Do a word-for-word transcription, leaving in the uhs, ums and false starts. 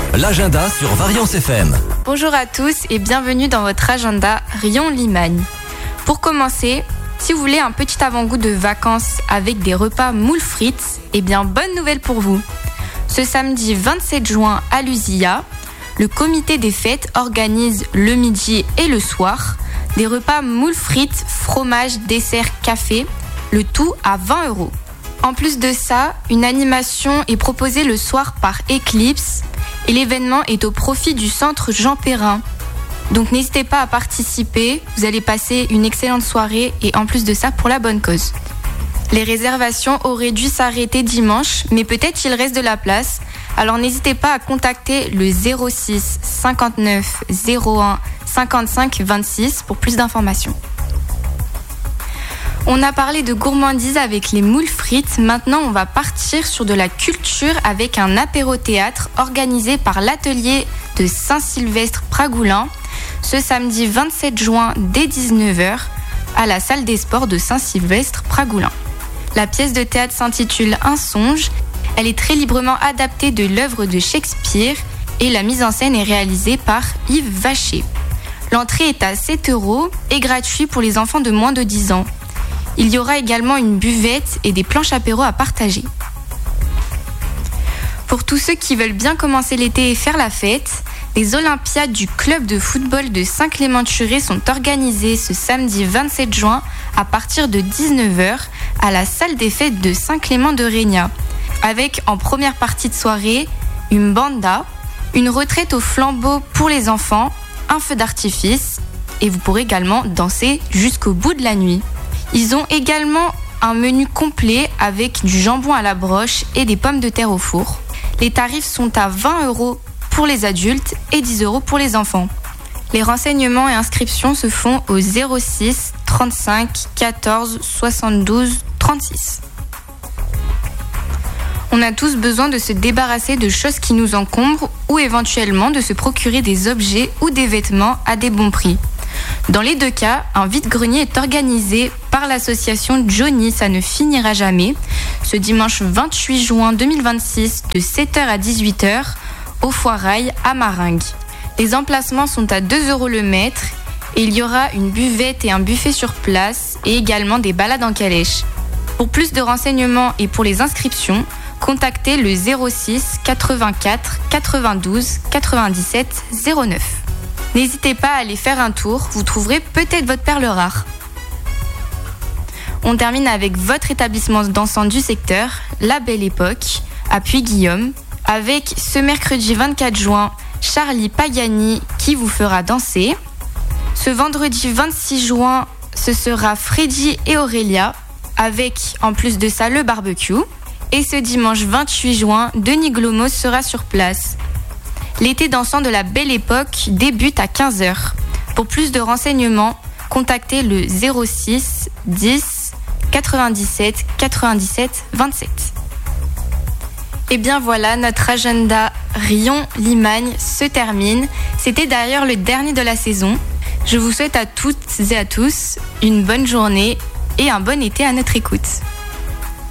l'agenda sur Variance F M. Bonjour à tous et bienvenue dans votre agenda Rion-Limagne. Pour commencer, si vous voulez un petit avant-goût de vacances avec des repas moules frites, eh bien bonne nouvelle pour vous. Ce samedi vingt-sept juin à l'Uzia, le comité des fêtes organise le midi et le soir des repas moules frites, fromage, dessert, café, le tout à vingt euros. En plus de ça, une animation est proposée le soir par Eclipse et l'événement est au profit du centre Jean Perrin. Donc n'hésitez pas à participer, vous allez passer une excellente soirée et en plus de ça pour la bonne cause. Les réservations auraient dû s'arrêter dimanche, mais peut-être il reste de la place. Alors n'hésitez pas à contacter le zéro six cinquante-neuf zéro un cinquante-cinq vingt-six pour plus d'informations. On a parlé de gourmandise avec les moules frites, maintenant on va partir sur de la culture avec un apéro-théâtre organisé par l'atelier de Saint-Sylvestre-Pragoulin ce samedi vingt-sept juin dès dix-neuf heures à la salle des sports de Saint-Sylvestre-Pragoulin. La pièce de théâtre s'intitule Un songe, elle est très librement adaptée de l'œuvre de Shakespeare et la mise en scène est réalisée par Yves Vacher. L'entrée est à sept euros et gratuite pour les enfants de moins de dix ans. Il y aura également une buvette et des planches apéro à partager. Pour tous ceux qui veulent bien commencer l'été et faire la fête, les Olympiades du club de football de Saint-Clément-de-Churé sont organisées ce samedi vingt-sept juin à partir de dix-neuf heures à la salle des fêtes de Saint-Clément-de-Régnat, avec en première partie de soirée une banda, une retraite au flambeau pour les enfants, un feu d'artifice et vous pourrez également danser jusqu'au bout de la nuit. Ils ont également un menu complet avec du jambon à la broche et des pommes de terre au four. Les tarifs sont à vingt euros pour les adultes et dix euros pour les enfants. Les renseignements et inscriptions se font au zéro six trente-cinq quatorze soixante-douze trente-six. On a tous besoin de se débarrasser de choses qui nous encombrent ou éventuellement de se procurer des objets ou des vêtements à des bons prix. Dans les deux cas, un vide-grenier est organisé par l'association Johnny, ça ne finira jamais, ce dimanche vingt-huit juin deux mille vingt-six de sept heures à dix-huit heures au Foirail à Maringues. Les emplacements sont à deux euros le mètre et il y aura une buvette et un buffet sur place et également des balades en calèche. Pour plus de renseignements et pour les inscriptions, contactez le zéro six quatre-vingt-quatre quatre-vingt-douze quatre-vingt-dix-sept zéro neuf. N'hésitez pas à aller faire un tour, vous trouverez peut-être votre perle rare. On termine avec votre établissement dansant du secteur, La Belle Époque, à Puy-Guillaume, avec ce mercredi vingt-quatre juin, Charlie Pagani qui vous fera danser. Ce vendredi vingt-six juin, ce sera Freddy et Aurélia, avec en plus de ça le barbecue. Et ce dimanche vingt-huit juin, Denis Glomos sera sur place. L'été dansant de La Belle Époque débute à quinze heures. Pour plus de renseignements, contactez le zéro six dix quatre-vingt-dix-sept quatre-vingt-dix-sept vingt-sept. Et bien voilà, notre agenda Rion-Limagne se termine. C'était d'ailleurs le dernier de la saison. Je vous souhaite à toutes et à tous une bonne journée et un bon été à notre écoute.